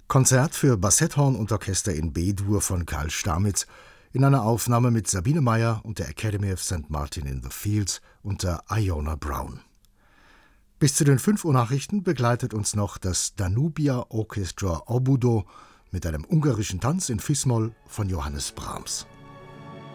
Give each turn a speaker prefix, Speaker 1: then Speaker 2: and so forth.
Speaker 1: Konzert für Bassetthorn und Orchester in B-Dur von Karl Stamitz in einer Aufnahme mit Sabine Meyer und der Academy of St. Martin in the Fields unter Iona Brown. Bis zu den 5 Uhr Nachrichten begleitet uns noch das Danubia Orchestra Obudo mit einem ungarischen Tanz in Fis-Moll von Johannes Brahms.